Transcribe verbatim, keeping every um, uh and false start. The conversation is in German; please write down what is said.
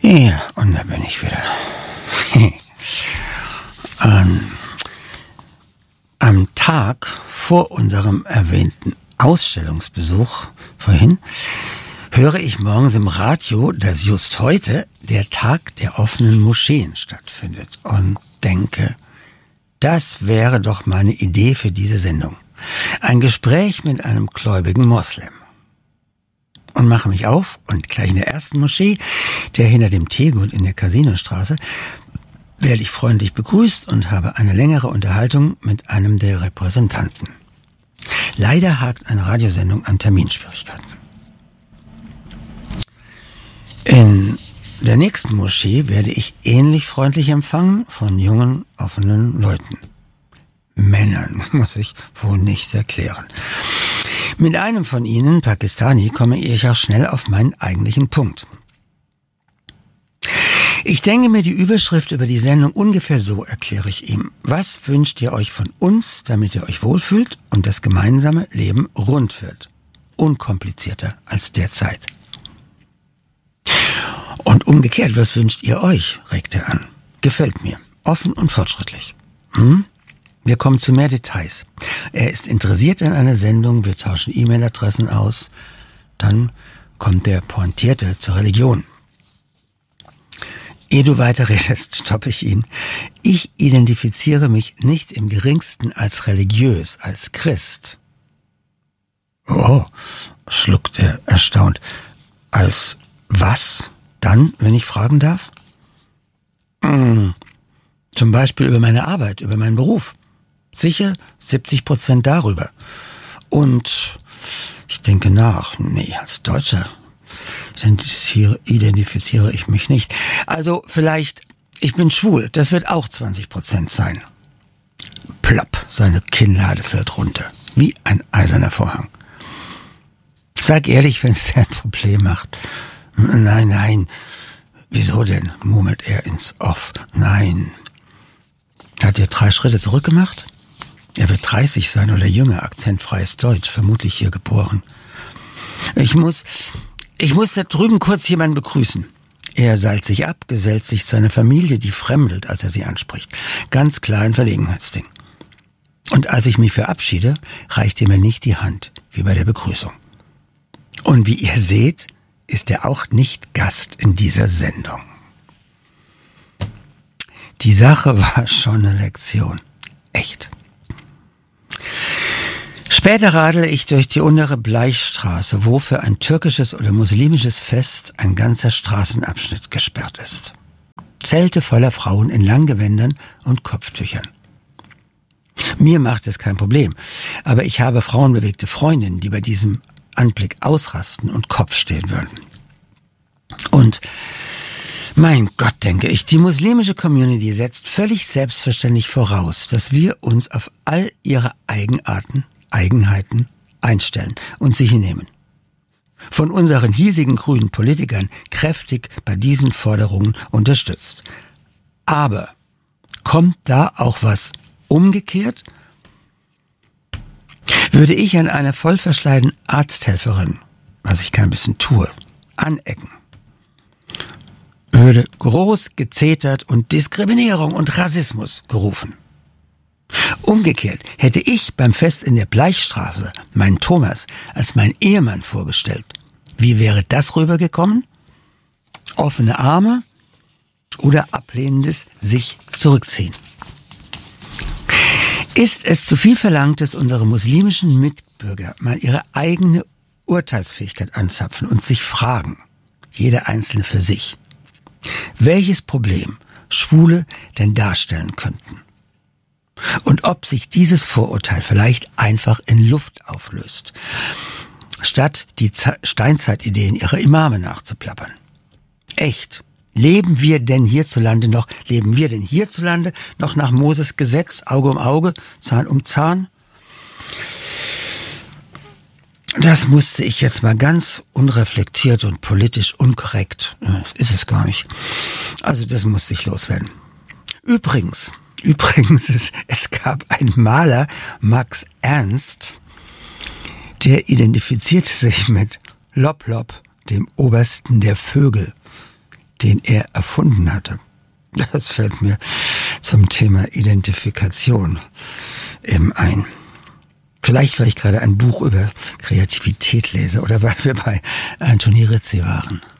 Ja, und da bin ich wieder. ähm, am Tag vor unserem erwähnten Ausstellungsbesuch vorhin höre ich morgens im Radio, dass just heute der Tag der offenen Moscheen stattfindet und denke, das wäre doch mal eine Idee für diese Sendung. Ein Gespräch mit einem gläubigen Moslem. Und mache mich auf und gleich in der ersten Moschee, der hinter dem Teegut in der Casinostraße, werde ich freundlich begrüßt und habe eine längere Unterhaltung mit einem der Repräsentanten. Leider hakt eine Radiosendung an Terminschwierigkeiten. In der nächsten Moschee werde ich ähnlich freundlich empfangen von jungen, offenen Leuten. Männern, muss ich wohl nichts erklären. Mit einem von ihnen, Pakistani, komme ich auch schnell auf meinen eigentlichen Punkt. Ich denke mir die Überschrift über die Sendung ungefähr so, erkläre ich ihm. Was wünscht ihr euch von uns, damit ihr euch wohlfühlt und das gemeinsame Leben rund wird? Unkomplizierter als derzeit. Und umgekehrt, was wünscht ihr euch, regt er an. Gefällt mir. Offen und fortschrittlich. Hm? Wir kommen zu mehr Details. Er ist interessiert an einer Sendung, wir tauschen E-Mail-Adressen aus. Dann kommt der Pointierte zur Religion. Ehe du weiterredest, stoppe ich ihn. Ich identifiziere mich nicht im geringsten als religiös, als Christ. Oh, schluckt er erstaunt. Als was dann, wenn ich fragen darf? Hm, zum Beispiel über meine Arbeit, über meinen Beruf. Sicher siebzig Prozent darüber. Und ich denke nach, nee, als Deutscher identifiziere, identifiziere ich mich nicht. Also vielleicht, ich bin schwul, das wird auch zwanzig Prozent sein. Plopp, seine Kinnlade fällt runter, wie ein eiserner Vorhang. Sag ehrlich, wenn es dir ein Problem macht. Nein, nein, wieso denn, murmelt er ins Off. Nein. Hat er drei Schritte zurückgemacht? Er wird dreißig sein oder jünger, akzentfreies Deutsch, vermutlich hier geboren. Ich muss, ich muss da drüben kurz jemanden begrüßen. Er seilt sich ab, gesellt sich zu einer Familie, die fremdelt, als er sie anspricht. Ganz klar ein Verlegenheitsding. Und als ich mich verabschiede, reicht er mir nicht die Hand, wie bei der Begrüßung. Und wie ihr seht, ist er auch nicht Gast in dieser Sendung. Die Sache war schon eine Lektion. Echt. Später radele ich durch die untere Bleichstraße, wo für ein türkisches oder muslimisches Fest ein ganzer Straßenabschnitt gesperrt ist. Zelte voller Frauen in Langgewändern und Kopftüchern. Mir macht es kein Problem, aber ich habe frauenbewegte Freundinnen, die bei diesem Anblick ausrasten und Kopf stehen würden. Und mein Gott, denke ich, die muslimische Community setzt völlig selbstverständlich voraus, dass wir uns auf all ihre Eigenarten, Eigenheiten einstellen und sie hinnehmen. Von unseren hiesigen grünen Politikern kräftig bei diesen Forderungen unterstützt. Aber kommt da auch was umgekehrt? Würde ich an einer vollverschleierten Arzthelferin, was ich kein bisschen tue, anecken, würde groß gezetert und Diskriminierung und Rassismus gerufen. Umgekehrt hätte ich beim Fest in der Bleichstraße meinen Thomas als meinen Ehemann vorgestellt. Wie wäre das rübergekommen? Offene Arme oder ablehnendes sich zurückziehen? Ist es zu viel verlangt, dass unsere muslimischen Mitbürger mal ihre eigene Urteilsfähigkeit anzapfen und sich fragen, jeder Einzelne für sich, welches Problem Schwule denn darstellen könnten? Und ob sich dieses Vorurteil vielleicht einfach in Luft auflöst, statt die Steinzeitideen ihrer Imame nachzuplappern. Echt, leben wir denn hierzulande noch, leben wir denn hierzulande noch nach Moses Gesetz, Auge um Auge, Zahn um Zahn? Das musste ich jetzt mal ganz unreflektiert und politisch unkorrekt, ist es gar nicht. Also das musste ich loswerden. Übrigens, übrigens, es, es gab einen Maler, Max Ernst, der identifizierte sich mit Lop Lop, dem Obersten der Vögel. den er erfunden hatte. Das fällt mir zum Thema Identifikation eben ein. Vielleicht, weil ich gerade ein Buch über Kreativität lese oder weil wir bei Anthony Rizzi waren.